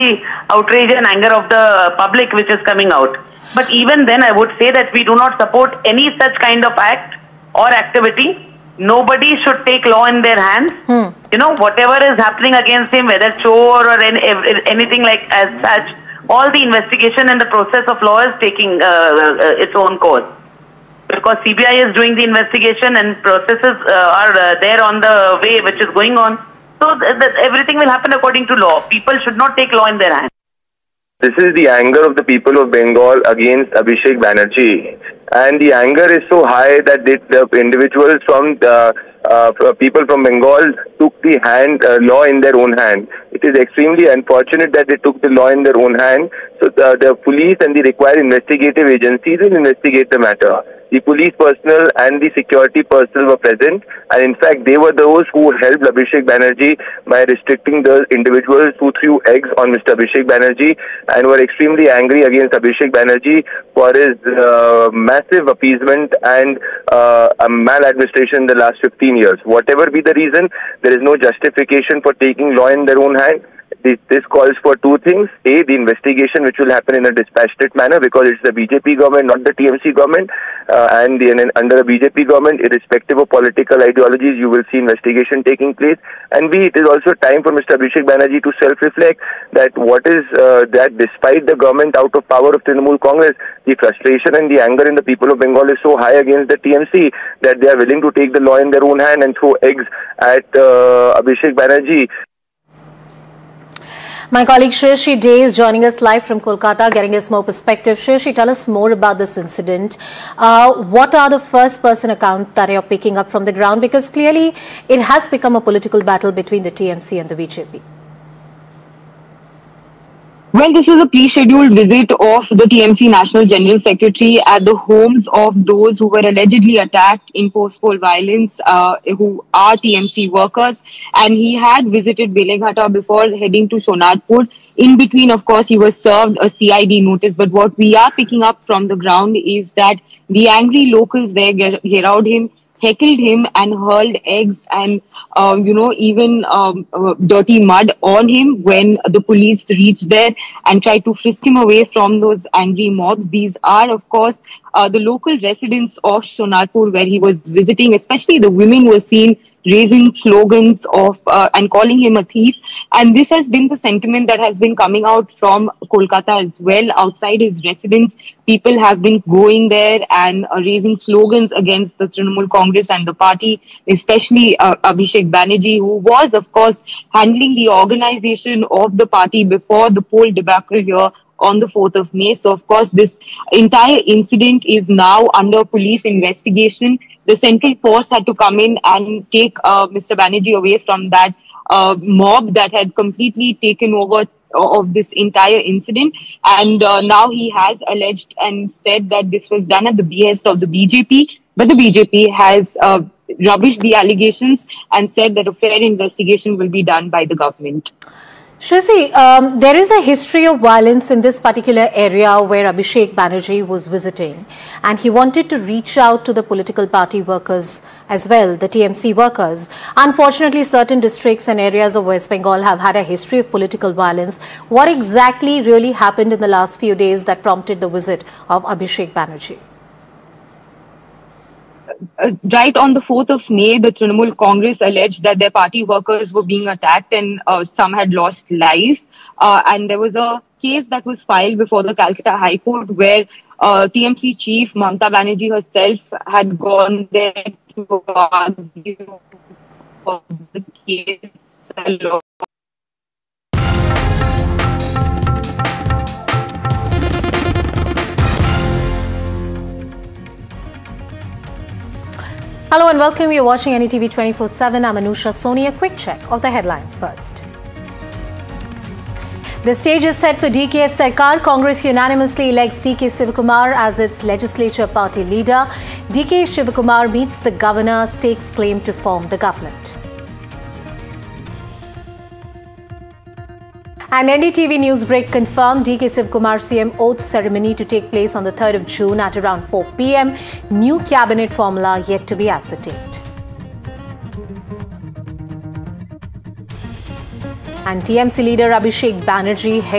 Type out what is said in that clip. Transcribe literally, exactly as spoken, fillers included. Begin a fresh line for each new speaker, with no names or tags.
outrage and anger of the public which is coming out. But even then, I would say that we do not support any such kind of act or activity. Nobody should take law in their hands. Hmm. You know, whatever is happening against him, whether chore or any, anything like as such, all the investigation and the process of law is taking uh, uh, its own course. Because C B I is doing the investigation and processes uh, are uh, there on the way which is going on. So th th everything will happen according to law. People should not take law in their hands.
This is the anger of the people of Bengal against Abhishek Banerjee. And the anger is so high that the, the individuals from the uh, people from Bengal took the hand uh, law in their own hand. It is extremely unfortunate that they took the law in their own hand. So the, the police and the required investigative agencies will investigate the matter. The police personnel and the security personnel were present, and in fact, they were those who helped Abhishek Banerjee by restricting the individuals who threw eggs on Mister Abhishek Banerjee and were extremely angry against Abhishek Banerjee for his uh, massive appeasement and uh, maladministration in the last fifteen years. Whatever be the reason, there is no justification for taking law in their own hand. This, this calls for two things. A, the investigation which will happen in a dispassionate manner because it's the B J P government, not the T M C government. Uh, and, the, and under the B J P government, irrespective of political ideologies, you will see investigation taking place. And B, it is also time for Mister Abhishek Banerjee to self-reflect that what is uh, that despite the government out of power of Trinamool Congress, the frustration and the anger in the people of Bengal is so high against the T M C that they are willing to take the law in their own hand and throw eggs at uh, Abhishek Banerjee.
My colleague Shreyashi Dey is joining us live from Kolkata, getting us more perspective. Shreyashi, tell us more about this incident. Uh, what are the first-person accounts that you're picking up from the ground? Because clearly it has become a political battle between the T M C and the B J P.
Well, this was a pre-scheduled visit of the T M C National General Secretary at the homes of those who were allegedly attacked in post-poll violence, uh, who are T M C workers. And he had visited Beleghatta before heading to Sonarpur. In between, of course, he was served a C I D notice. But what we are picking up from the ground is that the angry locals there geared him, heckled him and hurled eggs and, uh, you know, even um, uh, dirty mud on him when the police reached there and tried to frisk him away from those angry mobs. These are, of course, uh, the local residents of Sonarpur where he was visiting. Especially the women were seen raising slogans of uh, and calling him a thief. And this has been the sentiment that has been coming out from Kolkata as well. Outside his residence, people have been going there and uh, raising slogans against the Trinamool Congress and the party, especially uh, Abhishek Banerjee, who was, of course, handling the organization of the party before the poll debacle here on the fourth of May. So, of course, this entire incident is now under police investigation. The central force had to come in and take uh, Mister Banerjee away from that uh, mob that had completely taken over of this entire incident. And uh, now he has alleged and said that this was done at the behest of the B J P. But the B J P has uh, rubbished the allegations and said that a fair investigation will be done by the government.
Shreyashi, um, there is a history of violence in this particular area where Abhishek Banerjee was visiting, and he wanted to reach out to the political party workers as well, the T M C workers. Unfortunately, certain districts and areas of West Bengal have had a history of political violence. What exactly really happened in the last few days that prompted the visit of Abhishek Banerjee?
Uh, right on the fourth of May, the Trinamool Congress alleged that their party workers were being attacked and uh, some had lost life. Uh, and there was a case that was filed before the Calcutta High Court where uh, T M C chief Mamata Banerjee herself had gone there to argue for the case alone.
Hello and welcome. You're watching N D T V twenty-four seven. I'm Anusha Soni. A quick check of the headlines first. The stage is set for D K S Sarkar. Congress unanimously elects D K Sivakumar as its legislature party leader. D K Sivakumar meets the governor, stakes claim to form the government. An N D T V news break confirmed D K Sivakumar C M oath ceremony to take place on the third of June at around four p m New cabinet formula yet to be ascertained. And T M C leader Abhishek Banerjee